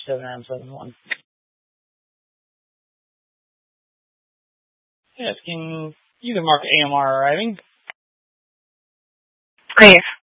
7971. Yes, can you can mark AMR arriving. Please.